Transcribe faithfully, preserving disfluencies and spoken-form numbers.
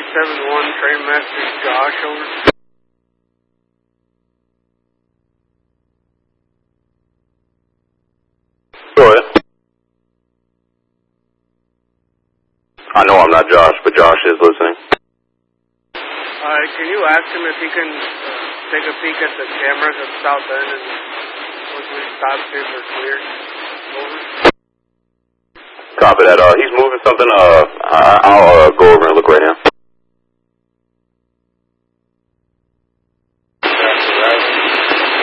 seven one, Train Master Josh, over. Go ahead. I know I'm not Josh, but Josh is listening. Uh, can you ask him if he can uh, take a peek at the cameras at South End and once we stop here for clear? Over. Copy that. Uh, he's moving something. Uh, I- I'll uh, go over and look right now.